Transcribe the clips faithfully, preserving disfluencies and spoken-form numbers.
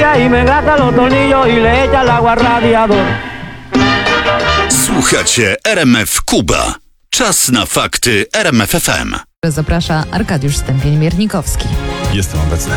y me engrasa los tornillos y le echa el agua al radiador. Słuchacie R M F Kuba. Czas na fakty R M F F M. Zaprasza Arkadiusz Stępień-Miernikowski. Jestem obecny.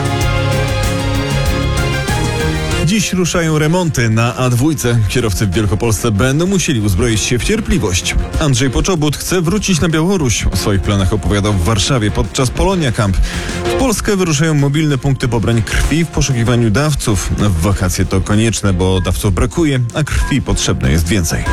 Dziś ruszają remonty na A dwa. Kierowcy w Wielkopolsce będą musieli uzbroić się w cierpliwość. Andrzej Poczobut chce wrócić na Białoruś. O swoich planach opowiadał w Warszawie podczas Polonia Camp. W Polskę wyruszają mobilne punkty pobrań krwi w poszukiwaniu dawców. W wakacje to konieczne, bo dawców brakuje, a krwi potrzebne jest więcej.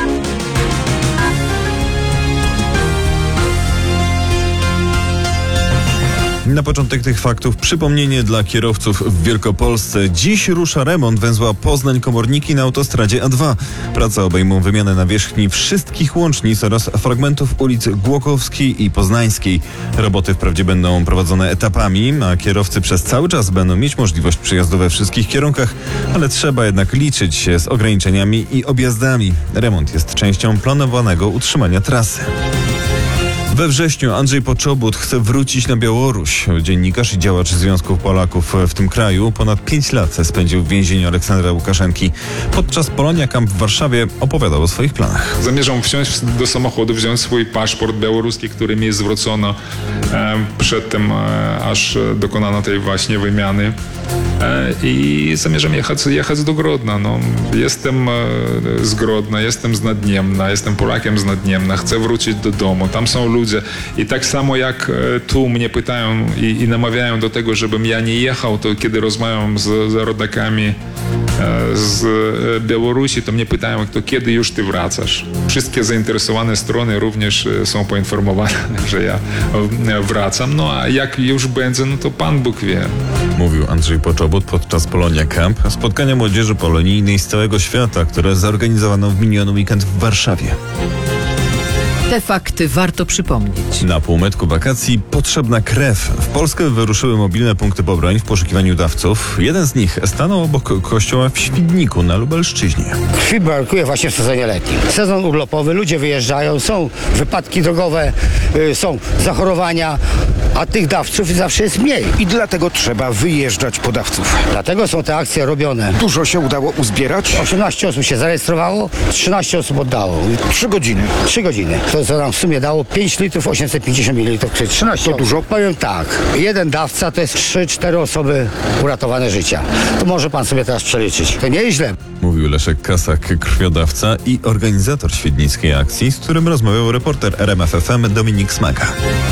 Na początek tych faktów przypomnienie dla kierowców w Wielkopolsce. Dziś rusza remont węzła Poznań-Komorniki na autostradzie A dwa. Prace obejmą wymianę nawierzchni wszystkich łącznic oraz fragmentów ulic Głokowskiej i Poznańskiej. Roboty wprawdzie będą prowadzone etapami, a kierowcy przez cały czas będą mieć możliwość przejazdu we wszystkich kierunkach, ale trzeba jednak liczyć się z ograniczeniami i objazdami. Remont jest częścią planowanego utrzymania trasy. We wrześniu Andrzej Poczobut chce wrócić na Białoruś. Dziennikarz i działacz Związków Polaków w tym kraju ponad pięć lat spędził w więzieniu Aleksandra Łukaszenki. Podczas Polonia Camp w Warszawie opowiadał o swoich planach. Zamierzam wsiąść do samochodu, wziąć swój paszport białoruski, który mi zwrócono e, przed tym, e, aż dokonano tej właśnie wymiany. E, I zamierzam jechać, jechać do Grodna. No, jestem e, z Grodna, jestem z Nadniemna, jestem Polakiem z Nadniemna, chcę wrócić do domu. Tam są ludzie. I tak samo jak tu mnie pytają i, i namawiają do tego, żebym ja nie jechał, to kiedy rozmawiam z, z rodakami z Białorusi, to mnie pytają, to kiedy już ty wracasz? Wszystkie zainteresowane strony również są poinformowane, że ja wracam. No a jak już będzie, no to Pan Bóg wie. Mówił Andrzej Poczobut podczas Polonia Camp, spotkania młodzieży polonijnej z całego świata, które zorganizowano w miniony weekend w Warszawie. Te fakty warto przypomnieć. Na półmetku wakacji potrzebna krew. W Polskę wyruszyły mobilne punkty pobrań w poszukiwaniu dawców. Jeden z nich stanął obok kościoła w Świdniku na Lubelszczyźnie. Krwi brakuje właśnie w sezonie letnim. Sezon urlopowy, ludzie wyjeżdżają, są wypadki drogowe, y, są zachorowania, a tych dawców zawsze jest mniej. I dlatego trzeba wyjeżdżać po dawców. Dlatego są te akcje robione. Dużo się udało uzbierać? osiemnaście osób się zarejestrowało, trzynaście osób oddało. Trzy godziny. Trzy godziny. To co nam w sumie dało pięć litrów, osiemset pięćdziesiąt mililitrów. trzynaście To dużo? Powiem tak, jeden dawca to jest trzy cztery osoby uratowane życia. To może pan sobie teraz przeliczyć. To nieźle. Mówił Leszek Kasak, krwiodawca i organizator świdnickiej akcji, z którym rozmawiał reporter R M F F M Dominik Smaga.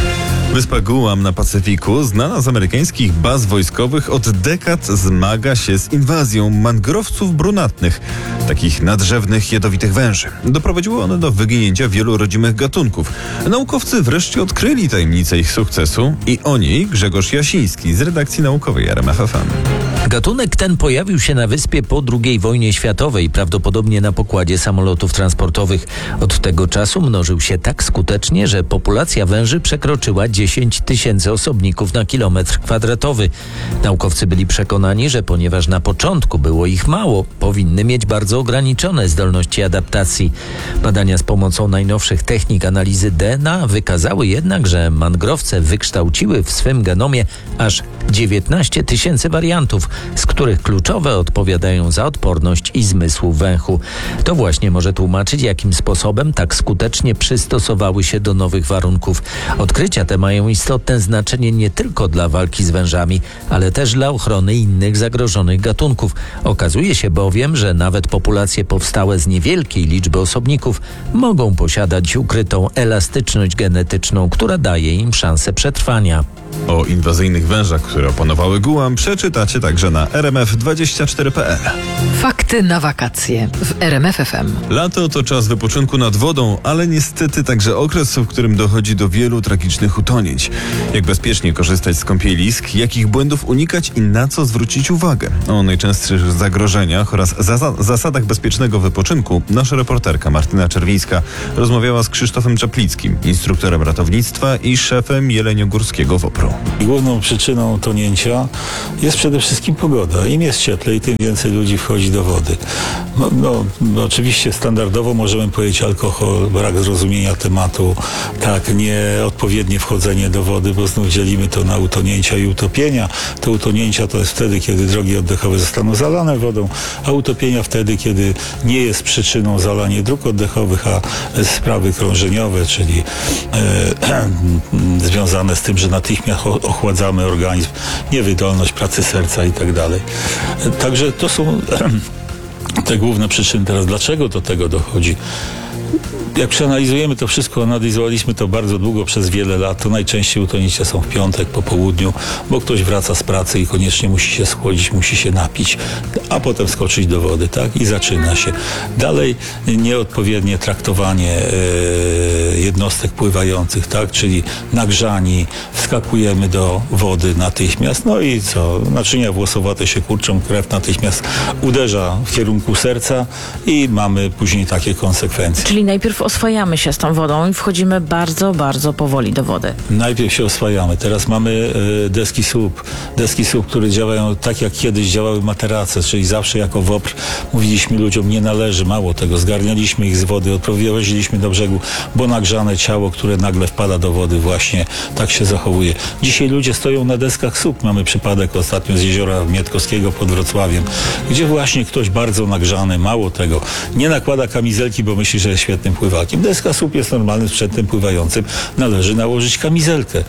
Wyspa Guam na Pacyfiku, znana z amerykańskich baz wojskowych, od dekad zmaga się z inwazją mangrowców brunatnych, takich nadrzewnych, jadowitych węży. Doprowadziły one do wyginięcia wielu rodzimych gatunków. Naukowcy wreszcie odkryli tajemnicę ich sukcesu i o niej Grzegorz Jasiński z redakcji naukowej R M F F M. Gatunek ten pojawił się na wyspie po drugiej wojnie światowej, prawdopodobnie na pokładzie samolotów transportowych. Od tego czasu mnożył się tak skutecznie, że populacja węży przekroczyła dziesięć tysięcy osobników na kilometr kwadratowy. Naukowcy byli przekonani, że ponieważ na początku było ich mało, powinny mieć bardzo ograniczone zdolności adaptacji. Badania z pomocą najnowszych technik analizy D N A wykazały jednak, że mangrowce wykształciły w swym genomie aż dziewiętnaście tysięcy wariantów, z których kluczowe odpowiadają za odporność i zmysł węchu. To właśnie może tłumaczyć, jakim sposobem tak skutecznie przystosowały się do nowych warunków. Odkrycia te mają istotne znaczenie nie tylko dla walki z wężami, ale też dla ochrony innych zagrożonych gatunków. Okazuje się bowiem, że nawet populacje powstałe z niewielkiej liczby osobników mogą posiadać ukrytą elastyczność genetyczną, która daje im szansę przetrwania. O inwazyjnych wężach, które opanowały Guam, przeczytacie także na r m f dwadzieścia cztery kropka p l. Fakty na wakacje w R M F F M. Lato to czas wypoczynku nad wodą, ale niestety także okres, w którym dochodzi do wielu tragicznych utonięć. Jak bezpiecznie korzystać z kąpielisk, jakich błędów unikać i na co zwrócić uwagę? O najczęstszych zagrożeniach oraz zas- zasadach bezpiecznego wypoczynku nasza reporterka Martyna Czerwińska rozmawiała z Krzysztofem Czaplickim, instruktorem ratownictwa i szefem Jeleniogórskiego W O P R u. Główną przyczyną tonięcia jest przede wszystkim wszystkim pogoda. Im jest cieplej, tym więcej ludzi wchodzi do wody. No, no, no oczywiście standardowo możemy powiedzieć alkohol, brak zrozumienia tematu, tak, nieodpowiednie wchodzenie do wody, bo znów dzielimy to na utonięcia i utopienia. Te utonięcia to jest wtedy, kiedy drogi oddechowe zostaną zalane wodą, a utopienia wtedy, kiedy nie jest przyczyną zalanie dróg oddechowych, a sprawy krążeniowe, czyli e, związane z tym, że natychmiast ochładzamy organizm, niewydolność pracy serca i tak dalej. Także to są te główne przyczyny. Teraz dlaczego do tego dochodzi? Jak przeanalizujemy to wszystko, analizowaliśmy to bardzo długo, przez wiele lat, to najczęściej utonięcia są w piątek po południu, bo ktoś wraca z pracy i koniecznie musi się schłodzić, musi się napić, a potem skoczyć do wody, tak? I zaczyna się. Dalej nieodpowiednie traktowanie e, jednostek pływających, tak? Czyli nagrzani, wskakujemy do wody natychmiast, no i co? Naczynia włosowate się kurczą, krew natychmiast uderza w kierunku serca i mamy później takie konsekwencje. Czyli najpierw oswajamy się z tą wodą i wchodzimy bardzo, bardzo powoli do wody. Najpierw się oswajamy. Teraz mamy y, deski słup. Deski słup, które działają tak, jak kiedyś działały materace, czyli zawsze jako W O P R mówiliśmy ludziom, nie należy, mało tego, zgarnialiśmy ich z wody, odprowadziliśmy do brzegu, bo nagrzane ciało, które nagle wpada do wody, właśnie tak się zachowuje. Dzisiaj ludzie stoją na deskach słup. Mamy przypadek ostatnio z jeziora Mietkowskiego pod Wrocławiem, gdzie właśnie ktoś bardzo nagrzany, mało tego, nie nakłada kamizelki, bo myśli, że jest świetnym pływakiem. Deska słup jest normalnym sprzętem pływającym. Należy nałożyć kamizelkę.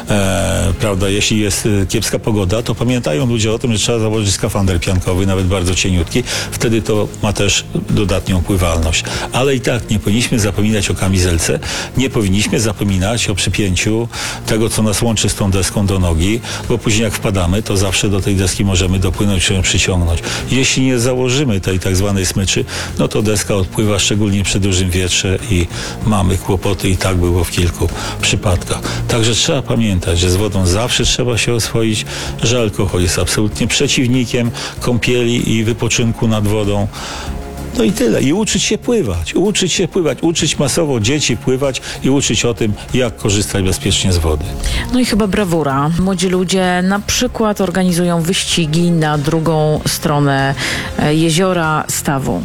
E, prawda, jeśli jest e, kiepska pogoda, to pamiętają ludzie o tym, że trzeba założyć skafander piankowy, nawet bardzo cieniutki. Wtedy to ma też dodatnią pływalność. Ale i tak nie powinniśmy zapominać o kamizelce. Nie powinniśmy zapominać o przypięciu tego, co nas łączy z tą deską do nogi, bo później jak wpadamy, to zawsze do tej deski możemy dopłynąć czy ją przyciągnąć. Jeśli nie założymy tej tak zwanej smyczy, no to deska odpływa, szczególnie przy dużym wietrze i mamy kłopoty, i tak było w kilku przypadkach. Także trzeba pamiętać, że z wodą zawsze trzeba się oswoić, że alkohol jest absolutnie przeciwnikiem kąpieli i wypoczynku nad wodą. No i tyle. I uczyć się pływać. Uczyć się pływać. Uczyć masowo dzieci pływać i uczyć o tym, jak korzystać bezpiecznie z wody. No i chyba brawura. Młodzi ludzie na przykład organizują wyścigi na drugą stronę jeziora, stawu.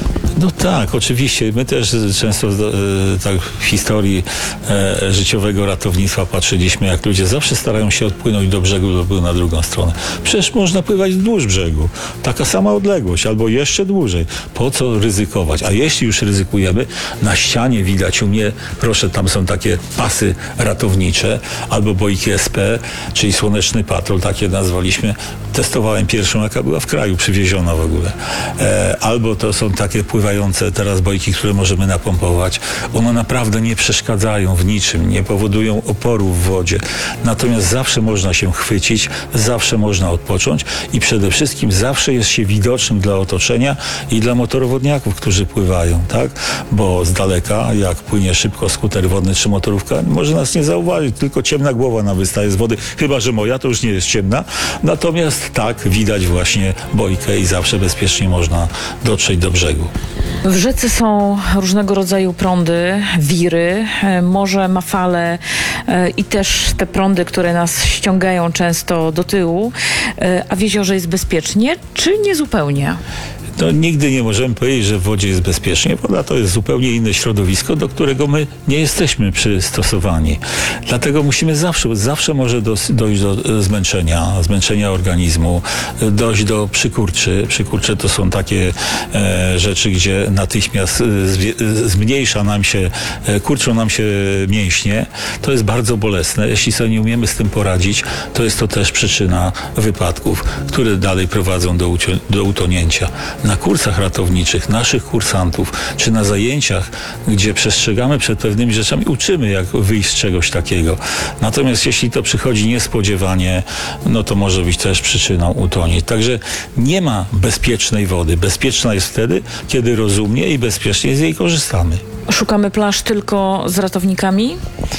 No tak, oczywiście. My też często e, tak w historii e, życiowego ratownictwa patrzyliśmy, jak ludzie zawsze starają się odpłynąć do brzegu lub na drugą stronę. Przecież można pływać wzdłuż brzegu. Taka sama odległość, albo jeszcze dłużej. Po co ryzykować? A jeśli już ryzykujemy, na ścianie widać u mnie, proszę, tam są takie pasy ratownicze, albo bojki S P, czyli Słoneczny Patrol, takie nazwaliśmy. Testowałem pierwszą, jaka była w kraju przywieziona w ogóle. E, albo to są takie pływające teraz bojki, które możemy napompować. One naprawdę nie przeszkadzają w niczym, nie powodują oporu w wodzie. Natomiast zawsze można się chwycić, zawsze można odpocząć i przede wszystkim zawsze jest się widocznym dla otoczenia i dla motorowodniaków, którzy pływają, tak? Bo z daleka, jak płynie szybko skuter wodny czy motorówka, może nas nie zauważyć, tylko ciemna głowa nam wystaje z wody, chyba że moja to już nie jest ciemna. Natomiast tak, widać właśnie bojkę i zawsze bezpiecznie można dotrzeć do brzegu. W rzece są różnego rodzaju prądy, wiry, morze ma fale i też te prądy, które nas ściągają często do tyłu, a w jeziorze jest bezpiecznie, czy nie zupełnie? No, nigdy nie możemy powiedzieć, że w wodzie jest bezpiecznie. Woda to jest zupełnie inne środowisko, do którego my nie jesteśmy przystosowani. Dlatego musimy zawsze, zawsze może do, dojść do zmęczenia, zmęczenia organizmu, dojść do przykurczy. Przykurcze to są takie e, rzeczy, gdzie natychmiast e, zmniejsza nam się, e, kurczą nam się mięśnie. To jest bardzo bolesne. Jeśli sobie nie umiemy z tym poradzić, to jest to też przyczyna wypadków, które dalej prowadzą do, do utonięcia. Na kursach ratowniczych, naszych kursantów, czy na zajęciach, gdzie przestrzegamy przed pewnymi rzeczami, uczymy, jak wyjść z czegoś takiego. Natomiast jeśli to przychodzi niespodziewanie, no to może być też przyczyną utonięć. Także nie ma bezpiecznej wody. Bezpieczna jest wtedy, kiedy rozumnie i bezpiecznie z jej korzystamy. Szukamy plaż tylko z ratownikami?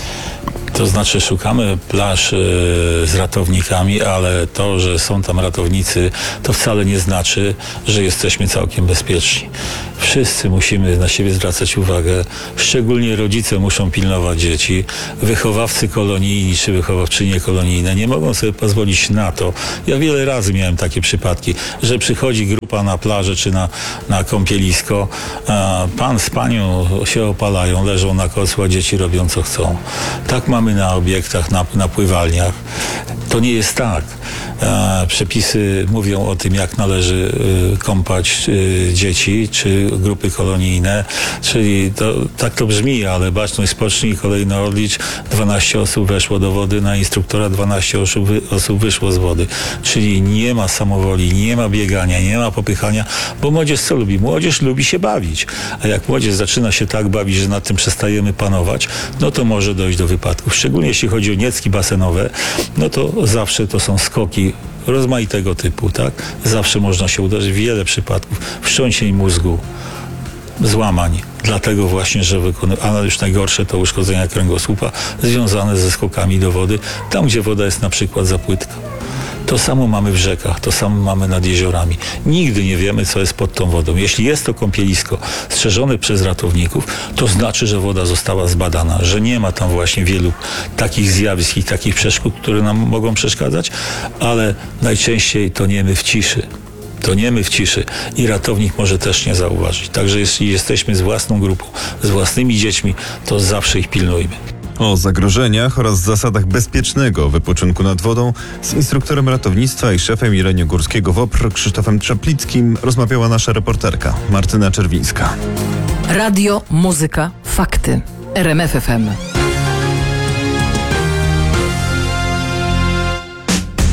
To znaczy szukamy plaż y, z ratownikami, ale to, że są tam ratownicy, to wcale nie znaczy, że jesteśmy całkiem bezpieczni. Wszyscy musimy na siebie zwracać uwagę. Szczególnie rodzice muszą pilnować dzieci. Wychowawcy kolonijni czy wychowawczynie kolonijne nie mogą sobie pozwolić na to. Ja wiele razy miałem takie przypadki, że przychodzi grupa na plażę czy na, na kąpielisko, a pan z panią się opalają, leżą na kocu, a dzieci robią co chcą. Tak mamy na obiektach, na, na pływalniach. To nie jest tak. E, przepisy mówią o tym, jak należy y, kąpać y, dzieci czy grupy kolonijne, czyli to, tak to brzmi, ale baczność spocznij, kolejno odlicz, dwanaście osób weszło do wody, na instruktora dwanaście osób, wy, osób wyszło z wody. Czyli nie ma samowoli, nie ma biegania, nie ma popychania, bo młodzież co lubi? Młodzież lubi się bawić. A jak młodzież zaczyna się tak bawić, że nad tym przestajemy panować, no to może dojść do wypadków. Szczególnie jeśli chodzi o niecki basenowe, no to zawsze to są skoki rozmaitego typu, tak? Zawsze można się uderzyć w wiele przypadków. Wstrząsień mózgu, złamań. Dlatego właśnie, że wykonuje, a już najgorsze to uszkodzenia kręgosłupa związane ze skokami do wody, tam gdzie woda jest na przykład za płytka. To samo mamy w rzekach, to samo mamy nad jeziorami. Nigdy nie wiemy, co jest pod tą wodą. Jeśli jest to kąpielisko strzeżone przez ratowników, to znaczy, że woda została zbadana, że nie ma tam właśnie wielu takich zjawisk i takich przeszkód, które nam mogą przeszkadzać, ale najczęściej toniemy w ciszy. Toniemy w ciszy i ratownik może też nie zauważyć. Także jeśli jesteśmy z własną grupą, z własnymi dziećmi, to zawsze ich pilnujmy. O zagrożeniach oraz zasadach bezpiecznego wypoczynku nad wodą z instruktorem ratownictwa i szefem Jeleniogórskiego W O P R Krzysztofem Czaplickim rozmawiała nasza reporterka Martyna Czerwińska. Radio, muzyka, fakty. R M F F M.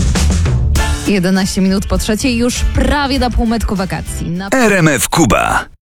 jedenaście minut po trzeciej, już prawie na półmetku wakacji. Na... R M F Kuba.